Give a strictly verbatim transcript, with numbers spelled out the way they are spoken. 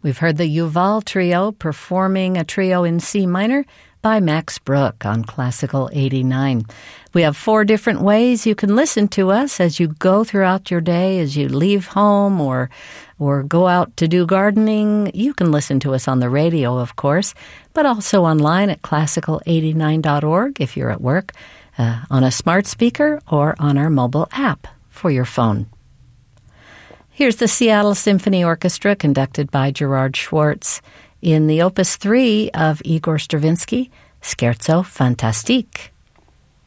We've heard the Yuval Trio performing a trio in C minor by Max Bruch on Classical eighty-nine. We have four different ways you can listen to us as you go throughout your day, as you leave home or or go out to do gardening. You can listen to us on the radio, of course, but also online at classical eighty-nine dot org if you're at work, uh, on a smart speaker or on our mobile app for your phone. Here's the Seattle Symphony Orchestra conducted by Gerard Schwartz in the Opus three of Igor Stravinsky, Scherzo Fantastique.